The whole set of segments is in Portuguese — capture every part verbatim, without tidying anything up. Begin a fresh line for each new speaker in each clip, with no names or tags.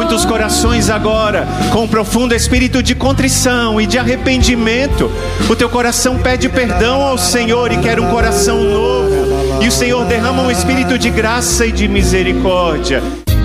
quantos corações agora, com um profundo espírito de contrição e de arrependimento, o teu coração pede perdão ao Senhor e quer um coração novo, e o Senhor derrama um espírito de graça e de misericórdia.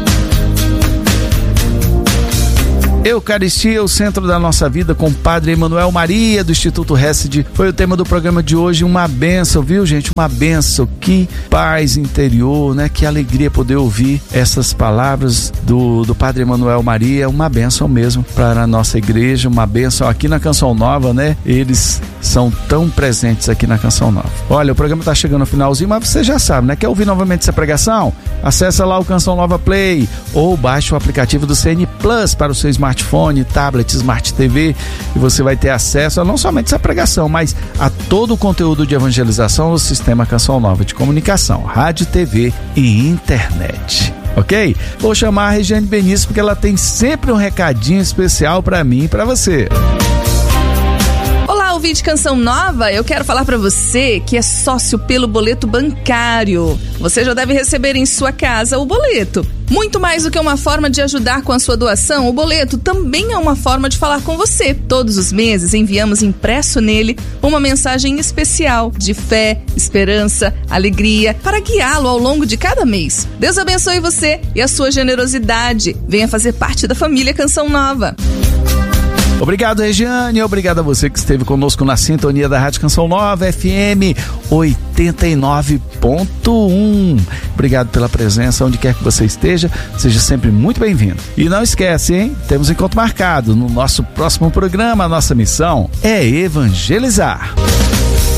Eucaristia, o centro da nossa vida, com o Padre Emanuel Maria, do Instituto Hesed. Foi o tema do programa de hoje. Uma bênção, viu, gente? Uma bênção. Que paz interior, né? Que alegria poder ouvir essas palavras do, do Padre Emanuel Maria. Uma bênção mesmo para a nossa igreja. Uma bênção aqui na Canção Nova, né? Eles são tão presentes aqui na Canção Nova. Olha, o programa tá chegando no finalzinho, mas você já sabe, né? Quer ouvir novamente essa pregação? Acesse lá o Canção Nova Play ou baixe o aplicativo do C N Plus para o seu smartphone. Smartphone, tablet, Smart T V, e você vai ter acesso a não somente essa pregação, mas a todo o conteúdo de evangelização do Sistema Canção Nova de Comunicação, rádio, T V e internet. Ok? Vou chamar a Regiane Benício porque ela tem sempre um recadinho especial para mim e para você.
Olá, ouvinte Canção Nova, eu quero falar para você que é sócio pelo boleto bancário. Você já deve receber em sua casa o boleto. Muito mais do que uma forma de ajudar com a sua doação, o boleto também é uma forma de falar com você. Todos os meses enviamos impresso nele uma mensagem especial de fé, esperança, alegria, para guiá-lo ao longo de cada mês. Deus abençoe você e a sua generosidade. Venha fazer parte da família Canção Nova.
Obrigado, Regiane, obrigado a você que esteve conosco na sintonia da Rádio Canção Nova, F M oitenta e nove ponto um. Obrigado pela presença, onde quer que você esteja, seja sempre muito bem-vindo. E não esquece, hein? Temos encontro marcado no nosso próximo programa. A nossa missão é evangelizar.